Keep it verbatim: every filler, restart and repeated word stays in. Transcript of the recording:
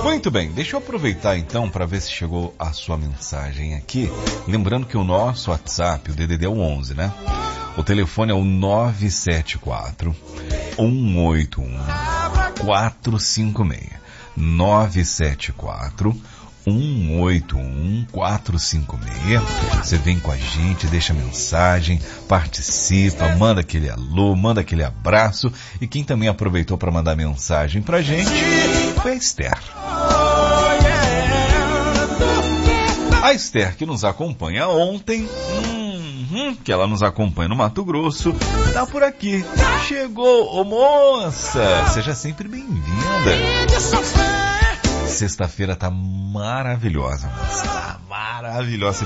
Muito bem, deixa eu aproveitar então para ver se chegou a sua mensagem aqui. Lembrando que o nosso WhatsApp, o D D D é o onze, né? O telefone é o nove sete quatro, um oito um, quatro cinco seis. nove sete quatro, um oito um, quatro cinco seis. Você vem com a gente, deixa mensagem, participa, manda aquele alô, manda aquele abraço. E quem também aproveitou para mandar mensagem pra gente foi a Esther. A Esther que nos acompanha ontem, hum, que ela nos acompanha no Mato Grosso, tá por aqui. Chegou, ô moça, seja sempre bem-vinda. Sexta-feira tá maravilhosa, moça, tá maravilhosa.